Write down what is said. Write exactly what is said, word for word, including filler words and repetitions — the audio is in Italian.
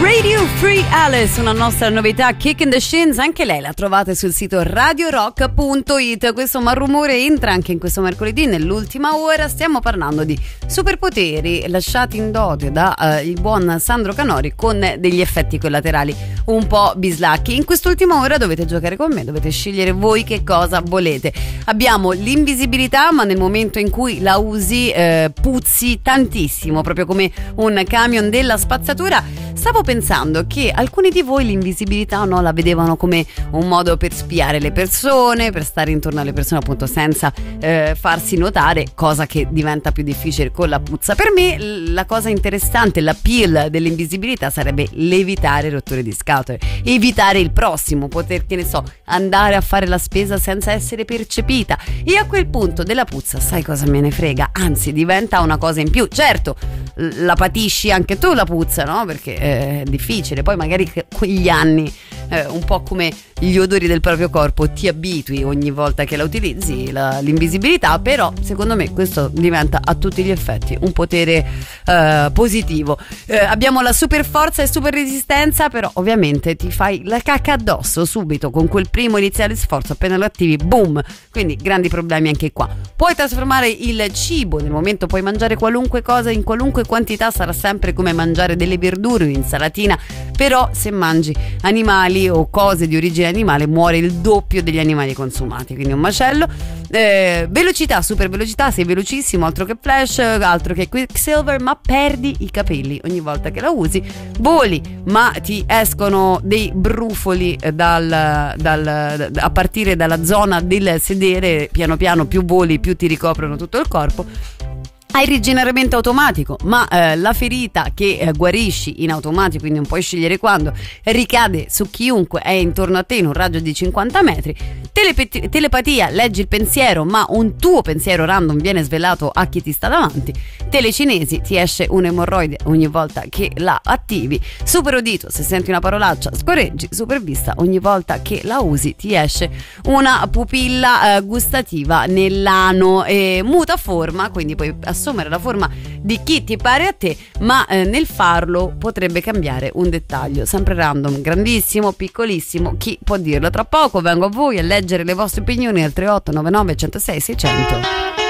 Radio Free Alice, una nostra novità, Kick in the Shins, anche lei la trovate sul sito radio rock punto it. Questo Malrumore entra anche in questo mercoledì nell'ultima ora. Stiamo parlando di superpoteri lasciati in dote da uh, il buon Sandro Canori, con degli effetti collaterali un po' bislacchi. In quest'ultima ora dovete giocare con me, dovete scegliere voi che cosa volete. Abbiamo l'invisibilità, ma nel momento in cui la usi eh, puzzi tantissimo, proprio come un camion della spazzatura. Stavo pensando che alcuni di voi l'invisibilità, no, la vedevano come un modo per spiare le persone, per stare intorno alle persone appunto senza eh, farsi notare, cosa che diventa più difficile con la puzza. Per me la cosa interessante, l'appeal dell'invisibilità sarebbe l'evitare rotture di scatole, evitare il prossimo, poter, che ne so, andare a fare la spesa senza essere percepita, e a quel punto della puzza sai cosa me ne frega, anzi diventa una cosa in più. Certo, la patisci anche tu la puzza, no? Perché è difficile, poi magari con gli anni eh, un po' come gli odori del proprio corpo ti abitui ogni volta che la utilizzi la, l'invisibilità, però secondo me questo diventa a tutti gli effetti un potere eh, positivo. Eh, abbiamo la super forza e super resistenza, però ovviamente ti fai la cacca addosso subito con quel primo iniziale sforzo, appena lo attivi boom, quindi grandi problemi anche qua. Puoi trasformare il cibo, nel momento puoi mangiare qualunque cosa in qualunque quantità, sarà sempre come mangiare delle verdure, un'insalatina, però se mangi animali o cose di origine animale muore il doppio degli animali consumati, quindi un macello. Eh, velocità, super velocità, sei velocissimo, altro che Flash, altro che Quicksilver, ma perdi i capelli ogni volta che la usi. Voli, ma ti escono dei brufoli dal, dal, a partire dalla zona del sedere, piano piano più voli più ti ricoprono tutto il corpo. Hai rigeneramento automatico, ma eh, la ferita che eh, guarisci in automatico, quindi non puoi scegliere quando, ricade su chiunque è intorno a te in un raggio di cinquanta metri. Telepati- telepatia, leggi il pensiero, ma un tuo pensiero random viene svelato a chi ti sta davanti. Telecinesi, ti esce un'emorroide ogni volta che la attivi. Super udito, se senti una parolaccia scorreggi. Super vista, ogni volta che la usi ti esce una pupilla eh, gustativa nell'ano, e muta forma, quindi puoi assumere la forma di chi ti pare a te, ma eh, nel farlo potrebbe cambiare un dettaglio, sempre random, grandissimo, piccolissimo, chi può dirlo? Tra poco vengo a voi a leggere le vostre opinioni al tre otto nove nove uno zero sei sei zero zero.